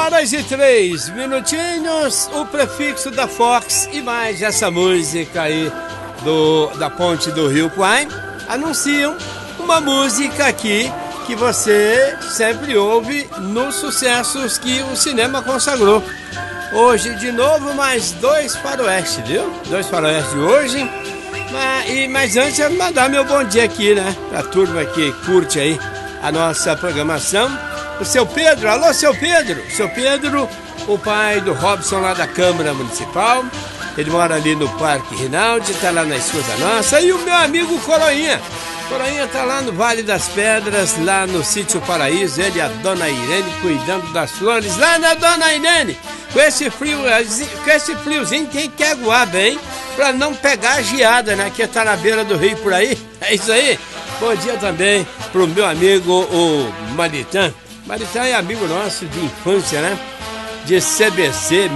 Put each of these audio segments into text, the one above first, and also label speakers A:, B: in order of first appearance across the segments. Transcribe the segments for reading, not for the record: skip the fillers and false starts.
A: horas e 3 minutinhos, o prefixo da Fox e mais essa música aí da ponte do Rio Kwai anunciam uma música aqui que você sempre ouve nos sucessos que o cinema consagrou. Hoje de novo mais 2 faroeste, viu? 2 faroeste de hoje. Mas antes eu mandar meu bom dia aqui, né? Pra turma que curte aí a nossa programação. O seu Pedro, alô seu Pedro. Seu Pedro, o pai do Robson lá da Câmara Municipal. Ele mora ali no Parque Rinaldi, tá lá na escuta nossa. E o meu amigo Coroinha. Coroinha tá lá no Vale das Pedras, lá no Sítio Paraíso. Ele e a Dona Irene cuidando das flores lá na Dona Irene. Com esse friozinho tem que aguar bem pra não pegar geada, né? Que tá na beira do rio por aí. É isso aí. Bom dia também pro meu amigo, o Maritã. Maritã é amigo nosso de infância, né? De CBC,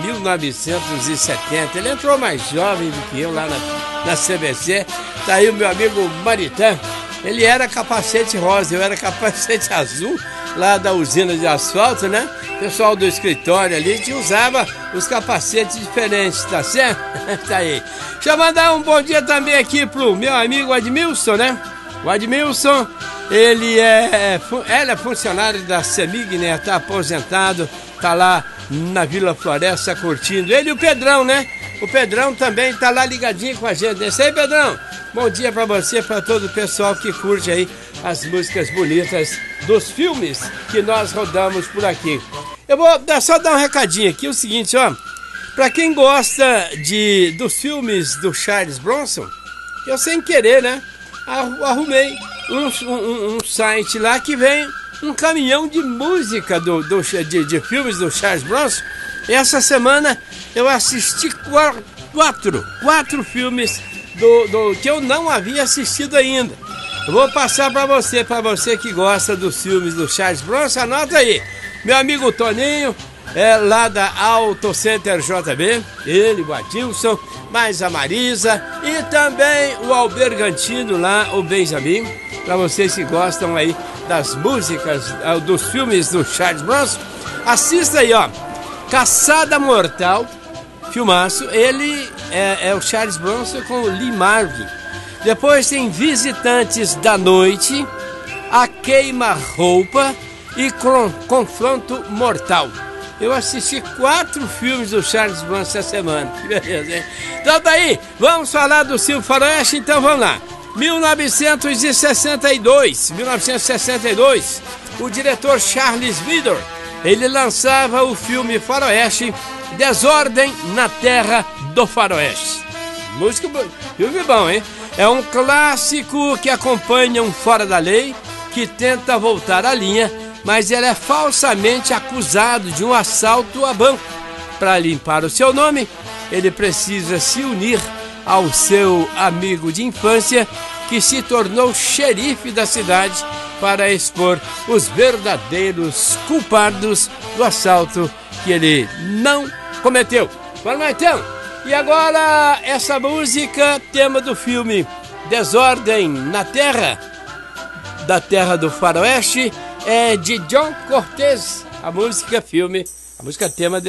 A: 1970. Ele entrou mais jovem do que eu lá na CBC. Tá aí o meu amigo Maritã. Ele era capacete rosa, eu era capacete azul, lá da usina de asfalto, né? O pessoal do escritório ali que usava os capacetes diferentes, tá certo? Tá aí. Deixa eu mandar um bom dia também aqui pro meu amigo Admilson, né? O Admilson, ele é funcionário da CEMIG, né? Tá aposentado, tá lá na Vila Floresta curtindo. Ele e o Pedrão, né? O Pedrão também tá lá ligadinho com a gente. É isso aí, Pedrão. Bom dia pra você, pra todo o pessoal que curte aí as músicas bonitas dos filmes que nós rodamos por aqui. Eu vou só dar um recadinho aqui, o seguinte, ó. Pra quem gosta dos filmes do Charles Bronson, eu sem querer, né? Arrumei um site lá que vem um caminhão de música de filmes do Charles Bronson. Essa semana eu assisti quatro filmes que eu não havia assistido ainda. Eu vou passar para você que gosta dos filmes do Charles Bronson, anota aí. Meu amigo Toninho, lá da Auto Center JB, ele, o Adilson, mais a Marisa e também o Albergantino lá, o Benjamin, para vocês que gostam aí das músicas, dos filmes do Charles Bronson, assista aí, ó, Caçada Mortal, filmaço, ele é o Charles Bronson com o Lee Marvin. Depois tem Visitantes da Noite, A Queima-Roupa e Confronto Mortal. Eu assisti 4 filmes do Charles Bronson essa semana. Que beleza, hein? Então tá aí, vamos falar do Silvio Faroeste, então vamos lá. 1962, o diretor Charles Vidor, ele lançava o filme Faroeste, Desordem na Terra do Faroeste. Música, filme bom, hein? É um clássico que acompanha um fora da lei que tenta voltar à linha, mas ele é falsamente acusado de um assalto a banco. Para limpar o seu nome, ele precisa se unir ao seu amigo de infância, que se tornou xerife da cidade, para expor os verdadeiros culpados do assalto que ele não cometeu. Vamos lá então. E agora essa música, tema do filme Desordem na Terra, da Terra do Faroeste, é de John Cortez. A música tema